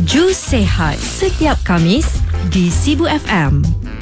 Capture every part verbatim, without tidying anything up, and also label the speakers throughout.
Speaker 1: Jus Sihat setiap Khamis di Sibu F M.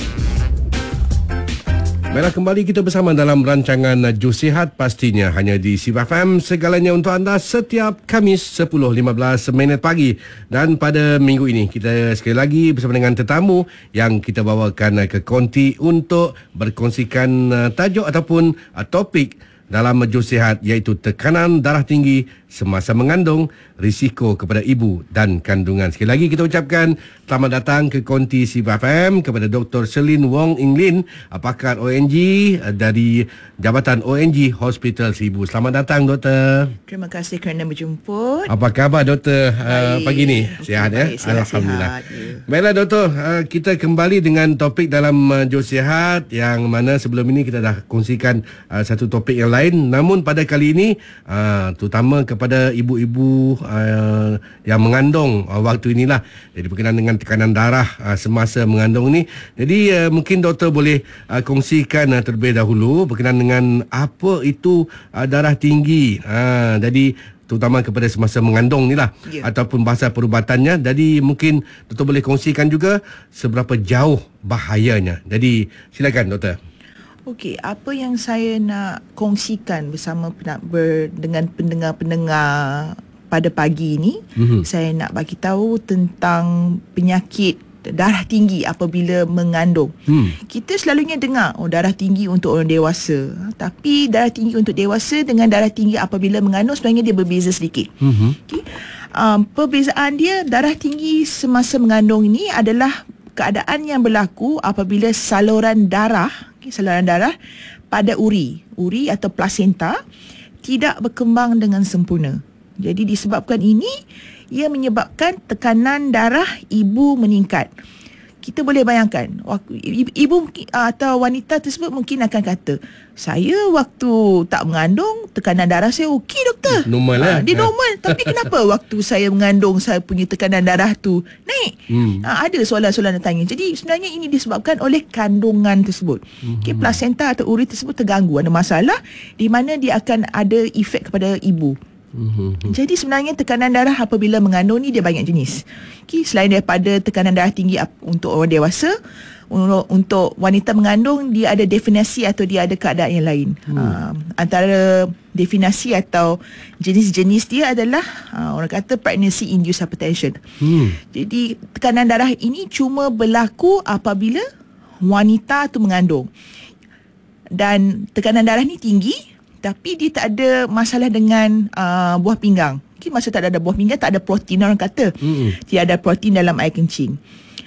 Speaker 2: Baiklah, kembali kita bersama dalam rancangan Jus Sihat, pastinya hanya di Sibu F M, segalanya untuk anda setiap Khamis sepuluh lima belas minit pagi. Dan pada minggu ini kita sekali lagi bersama dengan tetamu yang kita bawakan ke konti untuk berkongsikan uh, tajuk ataupun uh, topik dalam Jus Sihat, iaitu tekanan darah tinggi semasa mengandung, risiko kepada ibu dan kandungan. Sekali lagi kita ucapkan selamat datang ke konti Sibu F M kepada Doktor Selin Wong Ing Lin, pakar O N G dari Jabatan O N G Hospital Sibu. Selamat datang, Doktor.
Speaker 3: Terima kasih kerana berjemput.
Speaker 2: Apa khabar, Doktor, uh, pagi ni? Sihat,
Speaker 3: baik,
Speaker 2: ya?
Speaker 3: sihat,
Speaker 2: Alhamdulillah.
Speaker 3: sihat, ya.
Speaker 2: Baiklah, Doktor, uh, kita kembali dengan topik dalam uh, Jus Sihat, yang mana sebelum ini kita dah kongsikan uh, satu topik yang lain. Namun pada kali ini uh, terutama kepada ibu-ibu uh, yang mengandung uh, waktu inilah, jadi berkenaan dengan tekanan darah uh, semasa mengandung ni. Jadi uh, mungkin doktor boleh uh, kongsikan uh, terlebih dahulu berkenaan dengan apa itu uh, darah tinggi. Uh, jadi terutama kepada semasa mengandung ni lah, yeah, ataupun bahasa perubatannya. Jadi mungkin doktor boleh kongsikan juga seberapa jauh bahayanya. Jadi silakan, doktor.
Speaker 3: Okey, apa yang saya nak kongsikan bersama ber, dengan pendengar-pendengar pada pagi ini, mm-hmm. saya nak bagi tahu tentang penyakit darah tinggi apabila mengandung. Hmm. Kita selalunya dengar, oh, darah tinggi untuk orang dewasa. Tapi darah tinggi untuk dewasa dengan darah tinggi apabila mengandung sebenarnya dia berbeza sedikit. Mm-hmm. Okay. Um, perbezaan dia, darah tinggi semasa mengandung ini adalah keadaan yang berlaku apabila saluran darah, okay, saluran darah pada uri, uri atau plasenta tidak berkembang dengan sempurna. Jadi disebabkan ini, ia menyebabkan tekanan darah ibu meningkat. Kita boleh bayangkan, ibu atau wanita tersebut mungkin akan kata, saya waktu tak mengandung, tekanan darah saya okey, doktor.
Speaker 2: Normal lah.
Speaker 3: Ha, dia normal. Tapi kenapa waktu saya mengandung, saya punya tekanan darah tu naik? Hmm. Ha, ada soalan-soalan yang tanya. Jadi sebenarnya ini disebabkan oleh kandungan tersebut. Hmm. Okay, plasenta atau uri tersebut terganggu, ada masalah, di mana dia akan ada efek kepada ibu. Mm-hmm. Jadi sebenarnya tekanan darah apabila mengandung ni dia banyak jenis. Okay, selain daripada tekanan darah tinggi untuk orang dewasa, untuk wanita mengandung dia ada definisi atau dia ada keadaan yang lain. Mm. Uh, antara definisi atau jenis-jenis dia adalah uh, orang kata pregnancy induced hypertension. Mm. Jadi tekanan darah ini cuma berlaku apabila wanita tu mengandung. Dan tekanan darah ni tinggi, tapi dia tak ada masalah dengan uh, buah pinggang. Okay, masa tak ada buah pinggang, tak ada protein, orang kata. Mm-hmm. Tidak ada protein dalam air kencing.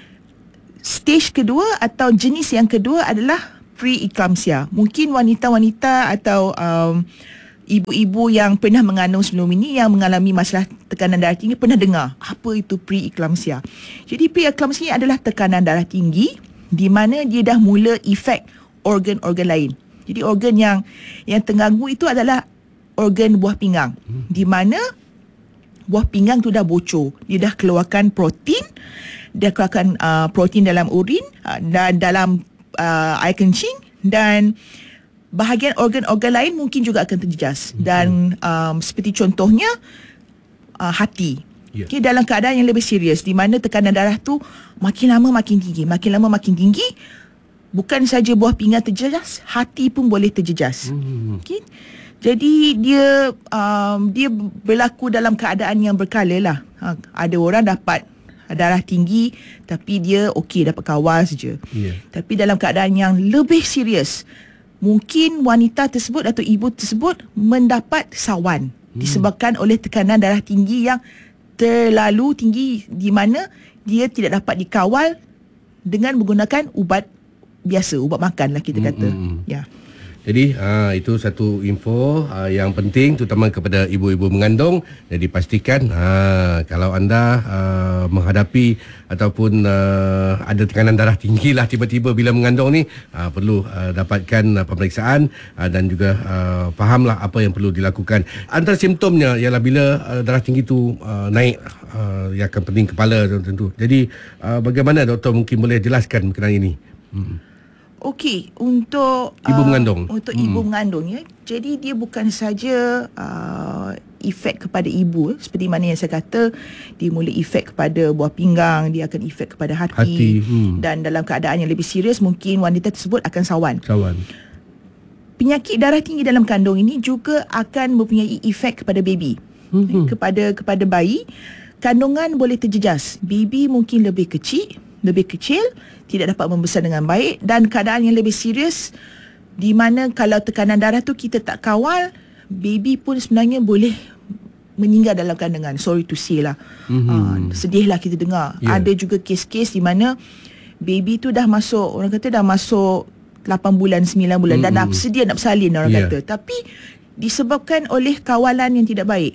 Speaker 3: Stage kedua atau jenis yang kedua adalah pre-eclampsia. Mungkin wanita-wanita atau um, ibu-ibu yang pernah mengandung sebelum ini, yang mengalami masalah tekanan darah tinggi, pernah dengar apa itu pre-eclampsia. Jadi pre-eclampsia adalah tekanan darah tinggi di mana dia dah mula efek organ-organ lain. Jadi organ yang yang terganggu itu adalah organ buah pinggang. Hmm. Di mana buah pinggang tu dah bocor. Dia dah keluarkan protein, dia keluarkan uh, protein dalam urin uh, dan dalam uh, air kencing, dan bahagian organ-organ lain mungkin juga akan terjejas. Hmm. Dan um, seperti contohnya uh, hati. Yeah. Okay, dalam keadaan yang lebih serius, di mana tekanan darah tu makin lama makin tinggi, makin lama makin tinggi. Bukan saja buah pinggang terjejas, hati pun boleh terjejas. Hmm. Okay? Jadi dia um, dia berlaku dalam keadaan yang berkala lah. Ha, ada orang dapat darah tinggi tapi dia okey, dapat kawal saja. Yeah. Tapi dalam keadaan yang lebih serius, mungkin wanita tersebut atau ibu tersebut mendapat sawan hmm. disebabkan oleh tekanan darah tinggi yang terlalu tinggi, di mana dia tidak dapat dikawal dengan menggunakan ubat biasa, ubat makan lah kita kata. Mm-hmm. Ya.
Speaker 2: Jadi uh, itu satu info uh, yang penting terutama kepada ibu-ibu mengandung. Jadi pastikan uh, kalau anda uh, menghadapi ataupun uh, ada tekanan darah tinggi lah tiba-tiba bila mengandung ni, uh, perlu uh, dapatkan uh, pemeriksaan uh, dan juga uh, fahamlah apa yang perlu dilakukan. Antara simptomnya ialah bila uh, darah tinggi tu uh, naik, uh, yang akan pening kepala tentu. Jadi uh, bagaimana doktor mungkin boleh jelaskan berkenaan ini? Hmm.
Speaker 3: Okey, untuk
Speaker 2: Ibu mengandung.
Speaker 3: Untuk
Speaker 2: Hmm.
Speaker 3: ibu mengandung ya. Jadi dia bukan saja uh, efek kepada ibu, seperti mana yang saya kata, dia mula efek kepada buah pinggang, dia akan efek kepada hati,
Speaker 2: Hati, hmm.
Speaker 3: dan dalam keadaan yang lebih serius mungkin wanita tersebut akan sawan.
Speaker 2: Sawan.
Speaker 3: Penyakit darah tinggi dalam kandung ini juga akan mempunyai efek kepada baby. Hmm. Kepada kepada bayi, kandungan boleh terjejas. Baby mungkin lebih kecil, lebih kecil, tidak dapat membesar dengan baik, dan keadaan yang lebih serius di mana kalau tekanan darah tu kita tak kawal, baby pun sebenarnya boleh meninggal dalam kandungan. Sorry to say lah. Mm-hmm. Uh, sedihlah kita dengar.
Speaker 2: Yeah.
Speaker 3: Ada juga kes-kes di mana baby tu dah masuk, orang kata dah masuk lapan bulan, sembilan bulan, mm-hmm. dan dah sedia nak bersalin orang
Speaker 2: Yeah.
Speaker 3: kata. Tapi disebabkan oleh kawalan yang tidak baik,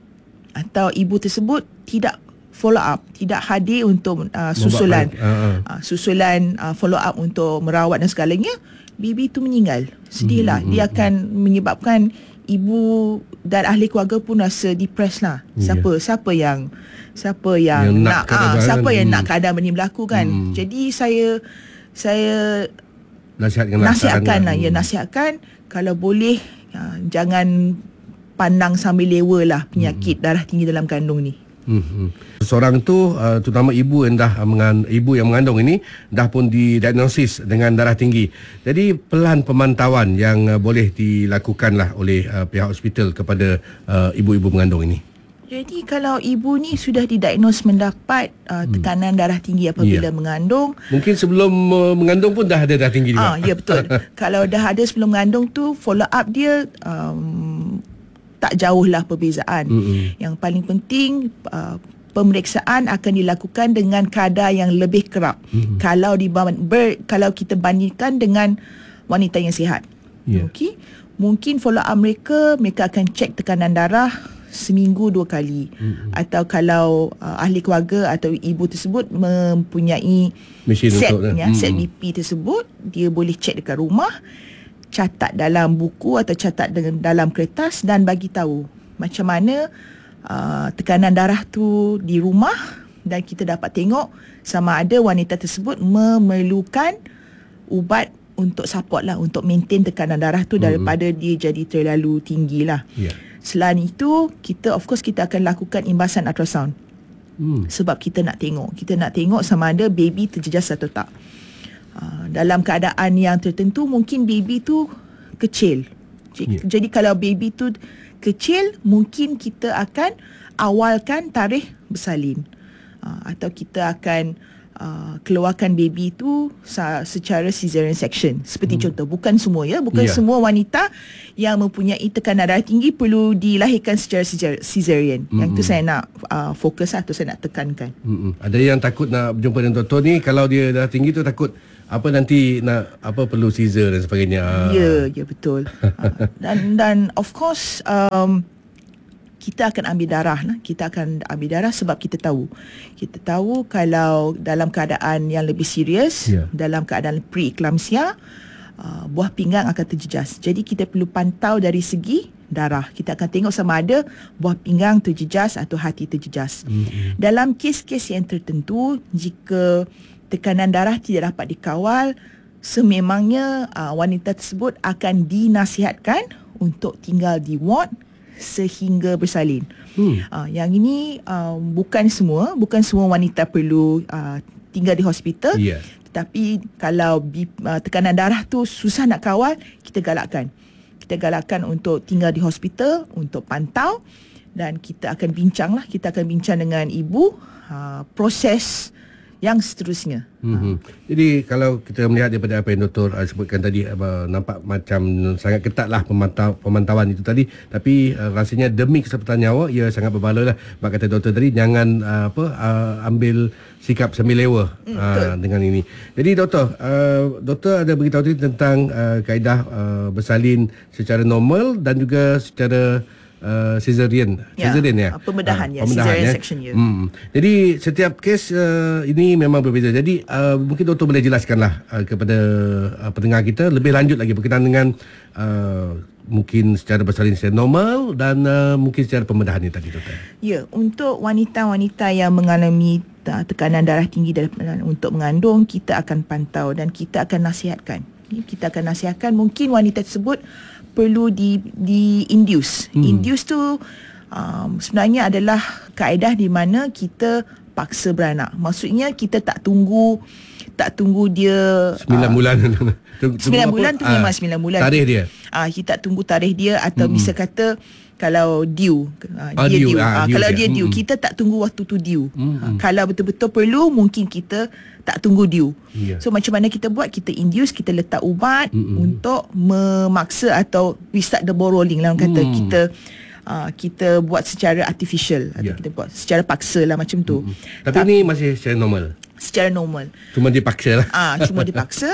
Speaker 3: atau ibu tersebut tidak follow up, tidak hadir untuk uh, susulan
Speaker 2: uh-huh.
Speaker 3: uh, susulan uh, follow up untuk merawat dan segalanya, baby tu meninggal. Sedihlah. Hmm, dia akan menyebabkan ibu dan ahli keluarga pun rasa depressed lah.
Speaker 2: Yeah.
Speaker 3: Siapa siapa yang siapa yang,
Speaker 2: yang
Speaker 3: nak,
Speaker 2: nak
Speaker 3: ah, siapa yang
Speaker 2: hmm.
Speaker 3: nak keadaan ini berlaku kan. Hmm. Jadi saya saya
Speaker 2: nasihatkan
Speaker 3: nasihatkan lah,
Speaker 2: hmm.
Speaker 3: ya nasihatkan kalau boleh uh, jangan pandang sambil lewa lah penyakit hmm. darah tinggi dalam kandung ni.
Speaker 2: Hmm. Seorang tu uh, terutama ibu yang dah mengan, ibu yang mengandung ini dah pun didiagnosis dengan darah tinggi. Jadi pelan pemantauan yang uh, boleh dilakukanlah oleh uh, pihak hospital kepada uh, ibu-ibu mengandung ini.
Speaker 3: Jadi kalau ibu ni sudah didiagnos mendapat uh, tekanan hmm. darah tinggi apabila
Speaker 2: yeah.
Speaker 3: mengandung,
Speaker 2: mungkin sebelum uh, mengandung pun dah ada darah tinggi juga.
Speaker 3: Ah, ya betul. Kalau dah ada sebelum mengandung tu, follow up dia um, tak jauh lah perbezaan. Mm-hmm. Yang paling penting uh, pemeriksaan akan dilakukan dengan kadar yang lebih kerap. Mm-hmm. Kalau di ber, kalau kita bandingkan dengan wanita yang sihat. Yeah. Okey. Mungkin follow up mereka, mereka akan cek tekanan darah seminggu dua kali. Mm-hmm. Atau kalau uh, ahli keluarga atau ibu tersebut mempunyai
Speaker 2: mesin
Speaker 3: set
Speaker 2: untuk
Speaker 3: ya, mm-hmm. set B P tersebut, dia boleh cek dekat rumah, catat dalam buku atau catat dengan dalam kertas dan bagi tahu macam mana uh, tekanan darah tu di rumah, dan kita dapat tengok sama ada wanita tersebut memerlukan ubat untuk support lah, untuk maintain tekanan darah tu daripada mm-hmm. dia jadi terlalu tinggi lah. Yeah. Selain itu, kita of course kita akan lakukan imbasan ultrasound. Mm. Sebab kita nak tengok, kita nak tengok sama ada baby terjejas atau tak. Uh, dalam keadaan yang tertentu mungkin baby tu kecil. Jadi, yeah. jadi kalau baby tu kecil, mungkin kita akan awalkan tarikh bersalin. Uh, atau kita akan uh, keluarkan baby tu sa- secara cesarean section. Seperti hmm. contoh, bukan semua ya, bukan yeah. semua wanita yang mempunyai tekanan darah tinggi perlu dilahirkan secara cesarean. Mm-hmm. Yang tu saya nak uh, fokus atau saya nak tekankan.
Speaker 2: Mm-hmm. Ada yang takut nak berjumpa dengan doktor ni, kalau dia darah tinggi tu takut apa nanti nak apa perlu caesar dan sebagainya.
Speaker 3: Ya, ya betul. uh, dan dan of course um, kita akan ambil darah lah. Kita akan ambil darah sebab kita tahu. Kita tahu kalau dalam keadaan yang lebih serius, yeah. dalam keadaan pre-eclampsia, uh, buah pinggang akan terjejas. Jadi kita perlu pantau dari segi darah. Kita akan tengok sama ada buah pinggang terjejas atau hati terjejas. Mm-hmm. Dalam kes-kes yang tertentu, jika tekanan darah tidak dapat dikawal, sememangnya uh, wanita tersebut akan dinasihatkan untuk tinggal di ward sehingga bersalin. Hmm. Uh, yang ini uh, bukan semua, bukan semua wanita perlu uh, tinggal di hospital. Yeah. Tetapi kalau uh, tekanan darah tu susah nak kawal, kita galakkan. Kita galakkan untuk tinggal di hospital untuk pantau, dan kita akan bincang lah, kita akan bincang dengan ibu uh, proses yang seterusnya. Mm-hmm.
Speaker 2: Jadi kalau kita melihat daripada apa yang doktor uh, sebutkan tadi, uh, nampak macam sangat ketatlah pemantau, pemantauan itu tadi, tapi uh, rasanya demi keselamatan nyawa ia sangat berbaloi lah. Sebab kata doktor tadi, jangan uh, apa uh, ambil sikap sambil lewa uh, dengan ini. Jadi doktor, uh, doktor ada beritahu tadi tentang uh, kaedah uh, bersalin secara normal dan juga secara Uh, cesarean,
Speaker 3: ya,
Speaker 2: cesarean ya,
Speaker 3: pembedahan
Speaker 2: uh,
Speaker 3: ya, cesarean section ya.
Speaker 2: Hmm. Jadi setiap kes uh, ini memang berbeza. Jadi uh, mungkin doktor boleh jelaskanlah uh, kepada uh, pendengar kita lebih lanjut lagi berkenaan dengan uh, mungkin secara bersalin secara normal dan uh, mungkin secara pembedahan ini tadi doktor.
Speaker 3: Ya, untuk wanita-wanita yang mengalami tekanan darah tinggi dalam, untuk mengandung, kita akan pantau dan kita akan nasihatkan. Kita akan nasihatkan mungkin wanita tersebut perlu di di induce. Hmm. Induce tu um, sebenarnya adalah kaedah di mana kita paksa beranak. Maksudnya kita tak tunggu tak tunggu dia
Speaker 2: sembilan uh, bulan.
Speaker 3: sembilan bulan tu memang sembilan bulan.
Speaker 2: Tarikh dia.
Speaker 3: Ah uh, kita tak tunggu tarikh dia atau hmm. bisa kata kalau due, uh,
Speaker 2: oh,
Speaker 3: dia
Speaker 2: due,
Speaker 3: due.
Speaker 2: ah,
Speaker 3: Uh,
Speaker 2: due
Speaker 3: kalau
Speaker 2: dia.
Speaker 3: dia due,
Speaker 2: Hmm.
Speaker 3: kita tak tunggu waktu tu due.
Speaker 2: Hmm.
Speaker 3: Uh, kalau betul-betul perlu, mungkin kita tak tunggu due.
Speaker 2: Yeah.
Speaker 3: So macam mana kita buat? Kita induce, kita letak ubat
Speaker 2: Hmm.
Speaker 3: untuk memaksa atau we start the ball rolling lah orang kata.
Speaker 2: Hmm.
Speaker 3: Kita uh, kita buat secara artificial atau
Speaker 2: Yeah.
Speaker 3: kita buat secara paksa lah macam tu.
Speaker 2: Hmm. Tapi Ta- ni masih secara normal.
Speaker 3: Secara normal.
Speaker 2: Cuma dipaksa lah.
Speaker 3: Ah, cuma dipaksa.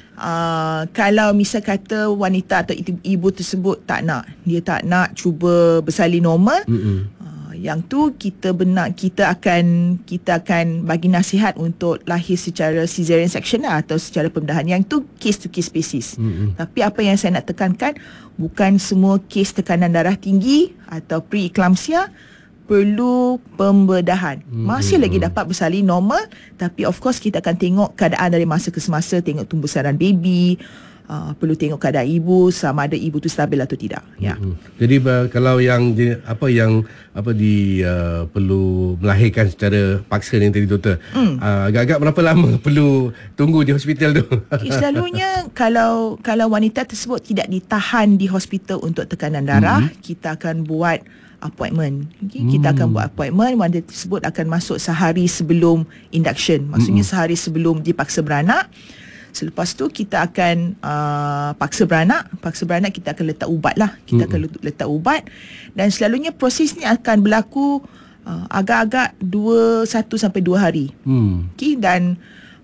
Speaker 3: Uh, kalau misal kata wanita atau ibu tersebut tak nak, dia tak nak cuba bersalin normal, uh, yang tu kita benar kita akan kita akan bagi nasihat untuk lahir secara cesarean section lah, atau secara pembedahan. Yang tu case to case basis. Mm-hmm. Tapi apa yang saya nak tekankan, bukan semua kes tekanan darah tinggi atau pre-eclampsia perlu pembedahan. Masih hmm. lagi dapat bersalin normal, tapi of course kita akan tengok keadaan dari masa ke semasa, tengok tumbuh besaran baby, uh, perlu tengok keadaan ibu, sama ada ibu tu stabil atau tidak. Ya.
Speaker 2: Hmm. Jadi uh, kalau yang di, apa yang apa di uh, perlu melahirkan secara paksa ni tadi doktor, hmm. uh, agak-agak berapa lama perlu tunggu di hospital tu?
Speaker 3: Okay, selalunya kalau kalau wanita tersebut tidak ditahan di hospital untuk tekanan darah, hmm. kita akan buat appointment. Okay? Hmm. Kita akan buat appointment. Wanita tersebut akan masuk sehari sebelum induction. Maksudnya hmm. sehari sebelum dipaksa beranak. Selepas tu kita akan uh, paksa beranak. Paksa beranak kita akan letak ubat lah. Kita hmm. akan letak ubat. Dan selalunya proses ni akan berlaku uh, agak-agak dua, satu sampai dua hari. Hmm. Okay? Dan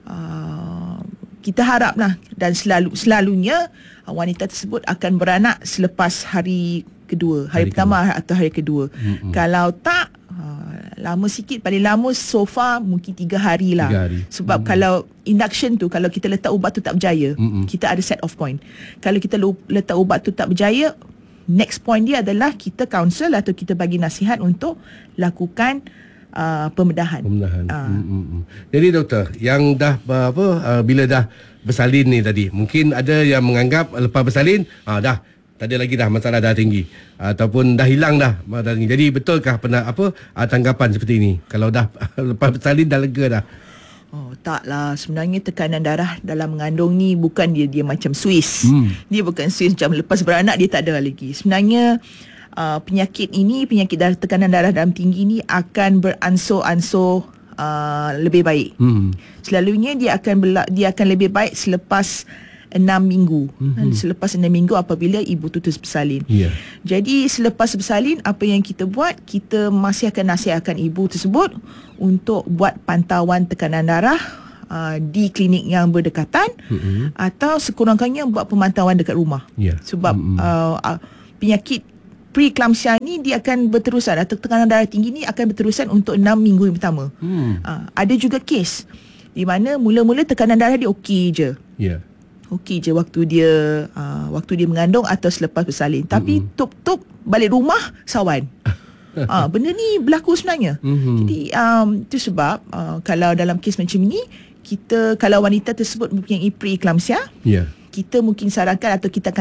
Speaker 3: uh, kita harap lah. Dan selalu, selalunya uh, wanita tersebut akan beranak selepas hari kedua, hari, hari pertama kedua. Atau hari kedua. Mm-hmm. Kalau tak uh, lama sikit, paling lama so far mungkin tiga hari lah. Tiga hari. Sebab mm-hmm. kalau induction tu, kalau kita letak ubat tu tak berjaya, mm-hmm. kita ada set off point. Kalau kita letak ubat tu tak berjaya, next point dia adalah kita counsel atau kita bagi nasihat untuk lakukan uh, pembedahan. Pembedahan. Uh.
Speaker 2: Mm-hmm. Jadi doktor, yang dah apa uh, bila dah bersalin ni tadi, mungkin ada yang menganggap lepas bersalin ah dah tak ada lagi dah masalah darah tinggi ataupun dah hilang dah darah tinggi. Jadi betulkah pernah apa tanggapan seperti ini kalau dah lepas bersalin dah lega dah?
Speaker 3: Oh, taklah. Sebenarnya tekanan darah dalam mengandung ni bukan dia dia macam Swiss. Hmm. Dia bukan Swiss macam lepas beranak dia tak ada lagi. Sebenarnya uh, penyakit ini, penyakit darah, tekanan darah dalam tinggi ni akan beransur-ansur uh, lebih baik. Hmm. Selalunya dia akan berla- dia akan lebih baik selepas enam minggu. Mm-hmm. Selepas enam minggu apabila ibu tu terus bersalin. Yeah. Jadi selepas bersalin, apa yang kita buat, kita masih akan nasihatkan ibu tersebut untuk buat pantauan tekanan darah uh, di klinik yang berdekatan, mm-hmm. atau sekurang-kurangnya buat pemantauan dekat rumah. Yeah. Sebab mm-hmm. uh, uh, penyakit pre-eclampsia ni dia akan berterusan, atau tekanan darah tinggi ni akan berterusan untuk enam minggu yang pertama. Mm. Uh, ada juga kes di mana mula-mula tekanan darah dia okey je. Ya. Yeah. Okey je waktu dia uh, waktu dia mengandung atau selepas bersalin. Mm-hmm. Tapi tup-tup balik rumah sawan. Ah, benda ni berlaku sebenarnya. Mm-hmm. Jadi um, itu sebab uh, kalau dalam kes macam ni, kita kalau wanita tersebut mempunyai pre-eclampsia, yeah. kita mungkin sarankan atau kita akan